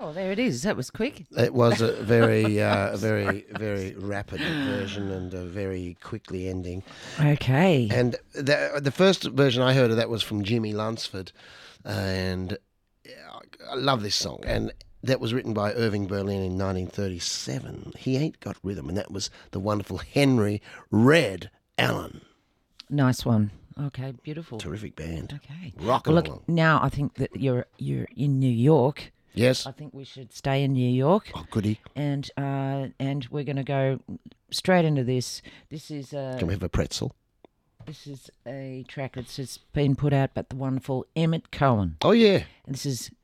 Oh, there it is. That was quick. It was a very rapid version and very quickly ending. Okay. And the first version I heard of that was from Jimmy Lunsford, and I love this song. And that was written by Irving Berlin in 1937. He ain't got rhythm, and that was the wonderful Henry Red Allen. Nice one. Okay, beautiful. Terrific band. Okay. Rocking Well, look, along. now I think that you're in New York. Yes. I think we should stay in New York. Oh, goody. And we're going to go straight into this. This is Can we have a pretzel? this is a track that's just been put out by the wonderful Emmett Cohen. Oh, yeah. And this is